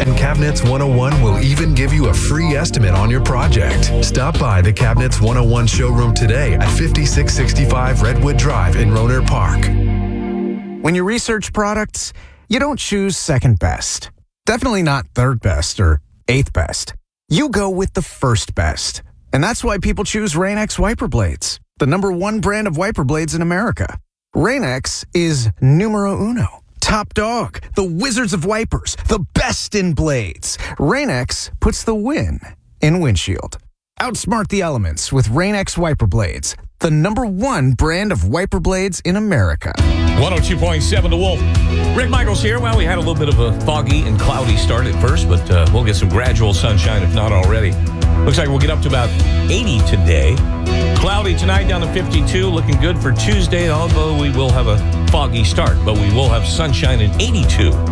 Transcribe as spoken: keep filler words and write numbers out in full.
And Cabinets one oh one will even give you a free estimate on your project. Stop by the Cabinets one oh one showroom today at fifty-six sixty-five Redwood Drive in Roner Park. When you research products, you don't choose second best. Definitely not third best or eighth best. You go with the first best. And that's why people choose Rain-X wiper blades, the number one brand of wiper blades in America. Rain-X is numero uno. Top dog, the wizards of wipers, the best in blades. Rain-X puts the win in windshield. Outsmart the elements with Rain-X wiper blades, the number one brand of wiper blades in America. one oh two point seven The Wolf. Rick Michaels here. Well, we had a little bit of a foggy and cloudy start at first, but uh, we'll get some gradual sunshine if not already. Looks like we'll get up to about eighty today. Cloudy tonight down to fifty-two. Looking good for Tuesday, although we will have a foggy start, but we will have sunshine and eighty-two